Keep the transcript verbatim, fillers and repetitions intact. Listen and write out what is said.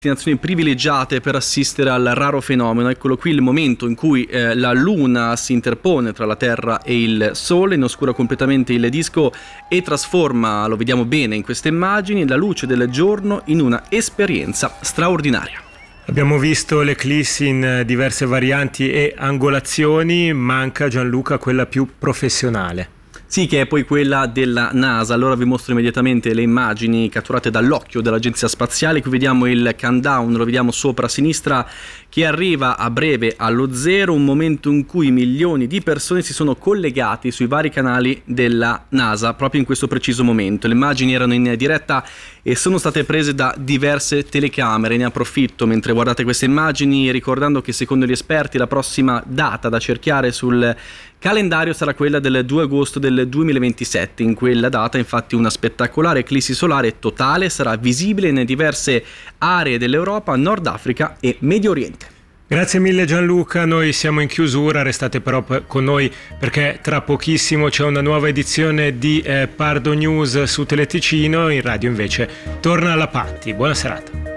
Destinazioni privilegiate per assistere al raro fenomeno. Eccolo qui il momento in cui eh, la Luna si interpone tra la Terra e il Sole, in oscura completamente il disco e trasforma, lo vediamo bene in queste immagini, la luce del giorno in una esperienza straordinaria. Abbiamo visto l'eclissi in diverse varianti e angolazioni, manca, Gianluca, quella più professionale. Sì, che è poi quella della NASA. Allora vi mostro immediatamente le immagini catturate dall'occhio dell'Agenzia Spaziale. Qui vediamo il countdown, lo vediamo sopra a sinistra, che arriva a breve allo zero, un momento in cui milioni di persone si sono collegati sui vari canali della NASA proprio in questo preciso momento. Le immagini erano in diretta e sono state prese da diverse telecamere. Ne approfitto mentre guardate queste immagini, ricordando che secondo gli esperti la prossima data da cerchiare sul calendario sarà quella del due agosto del duemilaventisette. In quella data infatti una spettacolare eclissi solare totale sarà visibile in diverse aree dell'Europa, Nord Africa e Medio Oriente. Grazie mille Gianluca, noi siamo in chiusura, restate però con noi perché tra pochissimo c'è una nuova edizione di eh, Pardo News su Teleticino. In radio invece torna la Patti. Buona serata.